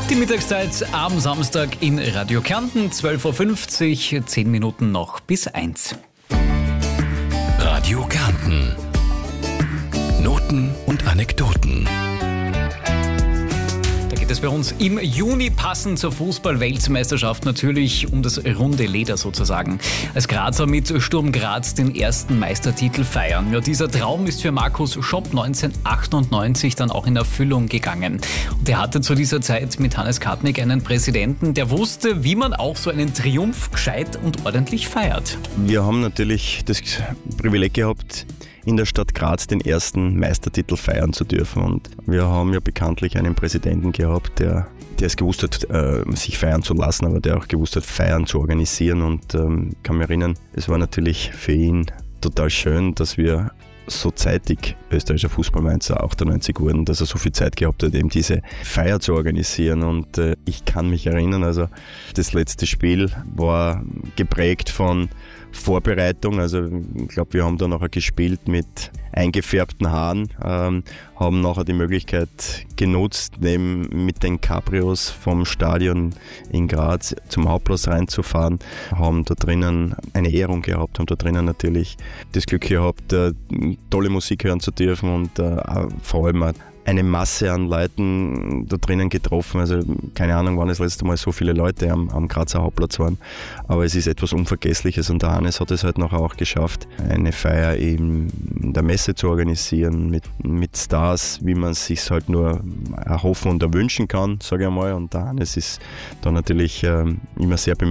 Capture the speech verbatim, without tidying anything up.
Die Mittagszeit am Samstag in Radio Kärnten, zwölf Uhr fünfzig, zehn Minuten noch bis eins. Radio Kärnten. Noten und Anekdoten. Da geht es bei uns im Juni passend zur Fußball-Weltmeisterschaft natürlich um das runde Leder sozusagen. Als Grazer mit Sturm Graz den ersten Meistertitel feiern. Ja, dieser Traum ist für Markus Schopp neunzehnhundertachtundneunzig dann auch in Erfüllung gegangen. Und er hatte zu dieser Zeit mit Hannes Kartnick einen Präsidenten, der wusste, wie man auch so einen Triumph gescheit und ordentlich feiert. Wir haben natürlich das Privileg gehabt, in der Stadt Graz den ersten Meistertitel feiern zu dürfen. Und wir haben ja bekanntlich einen Präsidenten gehabt, der, der es gewusst hat, äh, sich feiern zu lassen, aber der auch gewusst hat, Feiern zu organisieren. Und ähm, ich kann mich erinnern, es war natürlich für ihn total schön, dass wir so zeitig österreichischer Fußballmeister achtundneunzig wurden, dass er so viel Zeit gehabt hat, eben diese Feier zu organisieren. Und äh, ich kann mich erinnern, also das letzte Spiel war geprägt von Vorbereitung. Also ich glaube, wir haben da nachher gespielt mit eingefärbten Haaren, ähm, haben nachher die Möglichkeit genutzt, neben mit den Cabrios vom Stadion in Graz zum Hauptplatz reinzufahren, haben da drinnen eine Ehrung gehabt, haben da drinnen natürlich das Glück gehabt, äh, tolle Musik hören zu dürfen und äh, vor allem eine Masse an Leuten da drinnen getroffen. Also keine Ahnung, wann das letzte Mal so viele Leute am, am Grazer Hauptplatz waren. Aber es ist etwas Unvergessliches und der Hannes hat es halt nachher auch geschafft, eine Feier in der Messe zu organisieren mit, mit Stars, wie man es sich halt nur erhoffen und erwünschen kann, sage ich einmal. Und der Hannes ist da natürlich äh, immer sehr bemüht,